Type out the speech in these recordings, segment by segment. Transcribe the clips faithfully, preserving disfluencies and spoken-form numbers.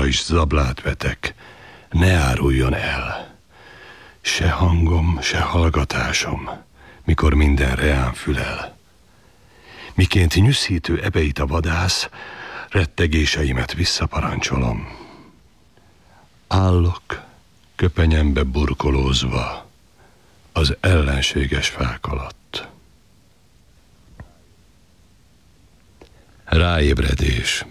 is zablát vetek, ne áruljon el. Se hangom, se hallgatásom, mikor minden reám fülel. Miként nyüszítő ebeit a vadász, rettegéseimet visszaparancsolom. Állok, köpenyembe burkolózva, az ellenséges fák alatt. Ráébredés.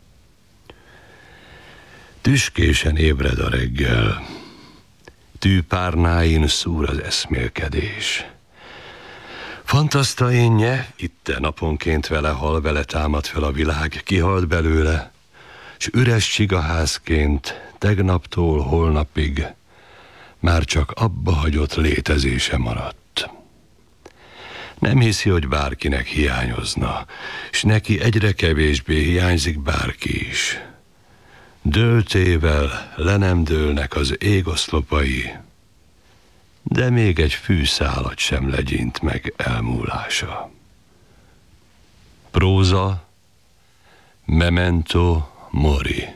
Tüskésen ébred a reggel, tűpárnáin szúr az eszmélkedés. Fantasztaénje, itte naponként vele hal, vele támad fel a világ, kihalt belőle, s üres csigaházként tegnaptól holnapig már csak abba hagyott létezése maradt. Nem hiszi, hogy bárkinek hiányozna, s neki egyre kevésbé hiányzik bárki is. Dőltével le nem dőlnek az égoszlopai, de még egy fűszálat sem legyint meg elmúlása. Próza, memento mori.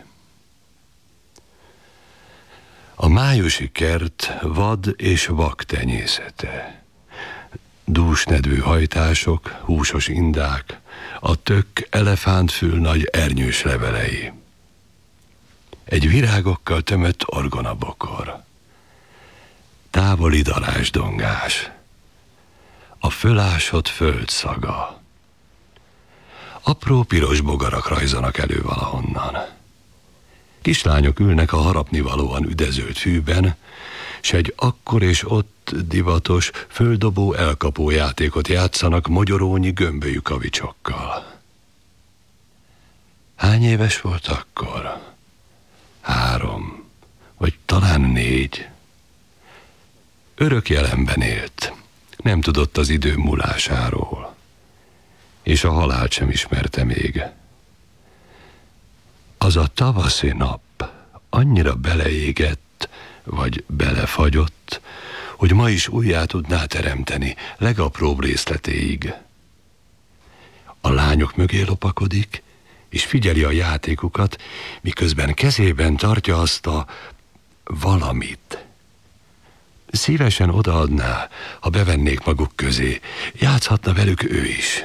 A májusi kert vad és vak tenyészete. Dúsnedvű hajtások, húsos indák, a tök elefántfül nagy ernyős levelei. Egy virágokkal tömött orgonabokor. Távoli darázsdongás. A fölásott föld szaga. Apró piros bogarak rajzanak elő valahonnan. Kislányok ülnek a harapnivalóan üdezőlt fűben, s egy akkor és ott divatos, földobó elkapó játékot játszanak mogyorónyi gömbölyű kavicsokkal. Hány éves volt akkor? Három, vagy talán négy. Örök jelenben élt, nem tudott az idő múlásáról, és a halált sem ismerte még. Az a tavaszi nap annyira beleégett, vagy belefagyott, hogy ma is újjá tudná teremteni legapróbb részletéig. A lányok mögé lopakodik, és figyeli a játékukat, miközben kezében tartja azt a valamit. Szívesen odaadná, ha bevennék maguk közé, játszhatna velük ő is.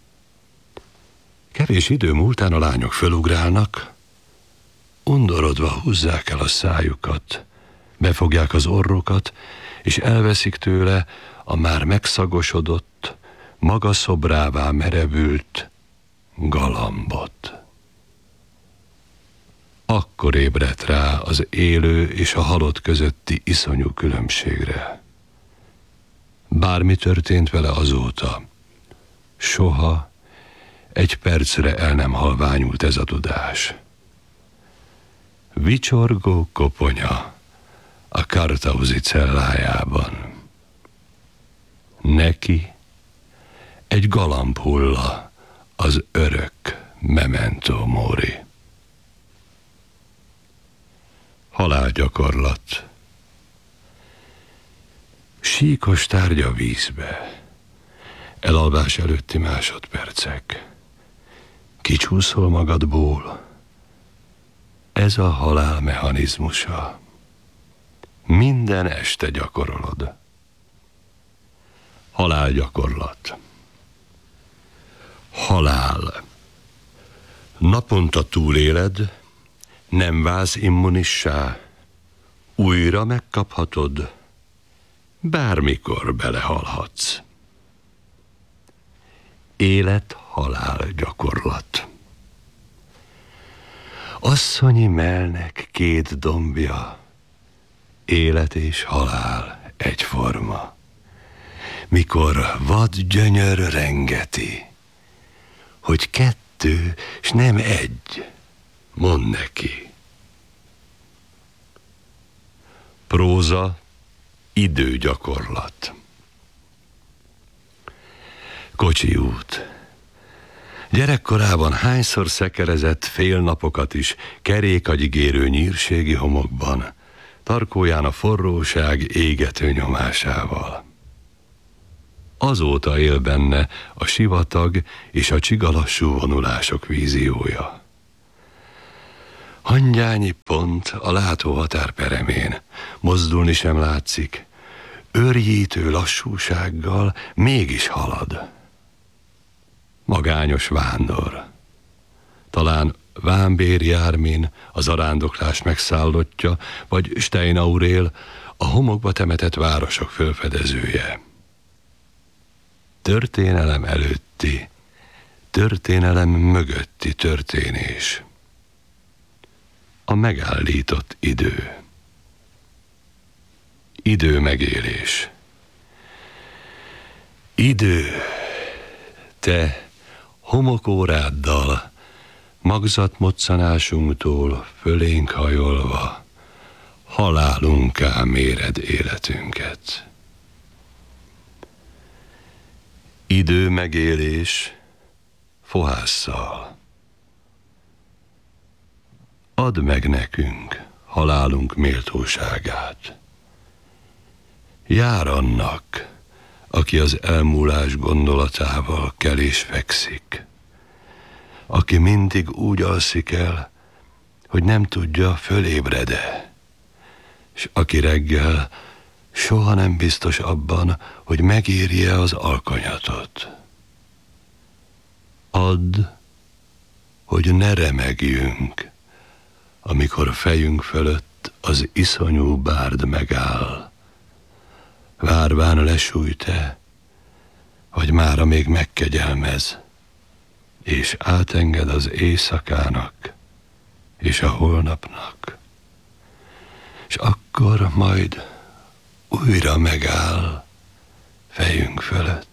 Kevés idő múltán a lányok fölugrálnak, undorodva húzzák el a szájukat, befogják az orrokat, és elveszik tőle a már megszagosodott, maga szobrává merevült galambot. Akkor ébredt rá az élő és a halott közötti iszonyú különbségre. Bármi történt vele azóta, soha egy percre el nem halványult ez a tudás. Vicsorgó koponya a kartauzi cellájában. Neki egy galambhulla az örök memento mori. Halálgyakorlat. Síkos tárgya vízbe. Elalvás előtti másodpercek. Kicsúszol magadból. Ez a halál mechanizmusa. Minden este gyakorolod. Halálgyakorlat. Halál. Naponta túléled, nem válsz immunissá, újra megkaphatod, bármikor belehalhatsz. Élet-halál gyakorlat. Asszonyi mellnek két dombja, élet és halál egyforma. Mikor vad gyönyör rengeti, hogy kettő, s nem egy, mondd neki. Próza, időgyakorlat. Kocsi út. Gyerekkorában hányszor szekerezett fél napokat is kerékagyigérő nyírségi homokban, tarkóján a forróság égető nyomásával. Azóta él benne a sivatag és a csigalassú vonulások víziója. Hangyányi pont a látóhatár peremén, mozdulni sem látszik, őrjítő lassúsággal mégis halad. Magányos vándor. Talán Vámbér Jármin, a zarándoklás megszállottja, vagy Steinaurél, a homokba temetett városok fölfedezője. Történelem előtti, történelem mögötti történés. A megállított idő. Idő megélés. Idő, te homokóráddal, magzatmoccanásunktól fölénk hajolva, halálunká méred életünket. Idő megélés fohásszal. Add meg nekünk halálunk méltóságát. Jár annak, aki az elmúlás gondolatával kel és fekszik, aki mindig úgy alszik el, hogy nem tudja, fölébred-e, s aki reggel soha nem biztos abban, hogy megéri-e az alkanyatot. Add, hogy ne remegjünk, amikor fejünk fölött az iszonyú bárd megáll, várván lesújt-e, vagy mára még megkegyelmez, és átenged az éjszakának és a holnapnak, és akkor majd újra megáll fejünk fölött.